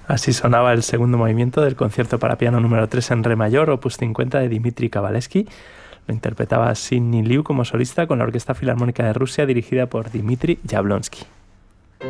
Así sonaba el segundo movimiento del concierto para piano número 3 en re mayor, opus 50 de Dmitri Kabalevsky. Lo interpretaba Sidney Liu como solista con la Orquesta Filarmónica de Rusia dirigida por Dmitri Yablonsky.